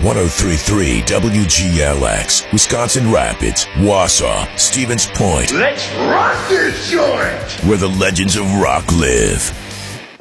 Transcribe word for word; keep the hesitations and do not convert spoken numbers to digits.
ten thirty-three W G L X, Wisconsin Rapids, Wausau, Stevens Point. Let's rock this joint! Where the legends of rock live.